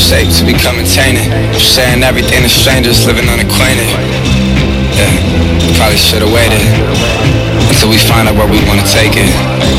shaped to becoming tainted. Sharing everything to strangers, living unacquainted. Yeah, probably should've waited until we find out where we wanna take it.